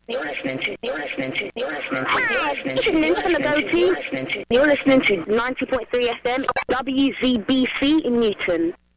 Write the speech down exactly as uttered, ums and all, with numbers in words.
You're listening to. You're listening to. You're listening to. You're listening to. You're listening to. You're listening to. You're listening to ninety point three F M W Z B C in Newton.